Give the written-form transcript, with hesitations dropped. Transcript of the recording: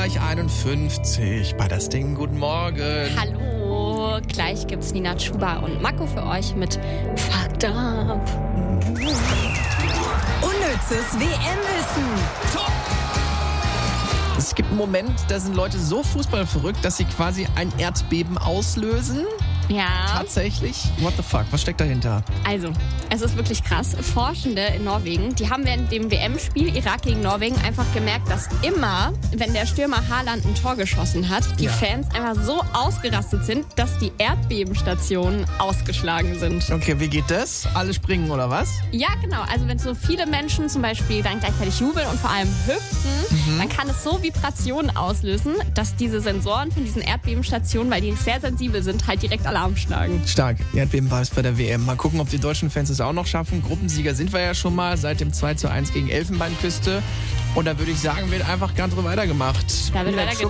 gleich 51 bei das Ding. Guten Morgen. Hallo, gleich gibt's Nina Chuba und Mako für euch mit Fucked Up. Unnützes WM-Wissen. Es gibt einen Moment, da sind Leute so fußballverrückt, dass sie quasi ein Erdbeben auslösen. Ja. Tatsächlich? What the fuck? Was steckt dahinter? Also, es ist wirklich krass. Forschende in Norwegen, die haben während dem WM-Spiel Irak gegen Norwegen einfach gemerkt, dass immer, wenn der Stürmer Haaland ein Tor geschossen hat, die Fans einfach so ausgerastet sind, dass die Erdbebenstationen ausgeschlagen sind. Okay, wie geht das? Alle springen oder was? Ja, genau. Also wenn so viele Menschen zum Beispiel dann gleichzeitig jubeln und vor allem hüpfen, dann kann es so Vibrationen auslösen, dass diese Sensoren von diesen Erdbebenstationen, weil die sehr sensibel sind, halt direkt Alarm schlagen. Stark. Erdbebenvibes bei der WM. Mal gucken, ob die deutschen Fans es auch noch schaffen. Gruppensieger sind wir ja schon mal seit dem 2:1 gegen Elfenbeinküste. Und da würde ich sagen, wird einfach ganz weitergemacht. Da wird weitergetan.